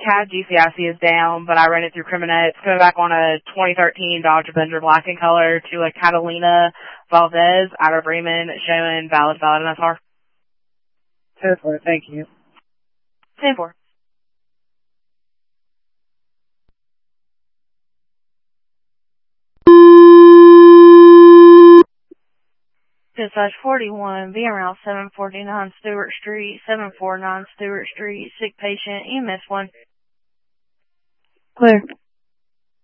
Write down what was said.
CAD GCIC is down, but I ran it through Criminate. It's coming back on a 2013 Dodge Avenger black in color to a Catalina Valdez out of Bremen showing valid MSR. 10-4, thank you. 10-4. Dispatch 41, being around 749 Stewart Street, 749 Stewart Street, sick patient, EMS 1. Clear.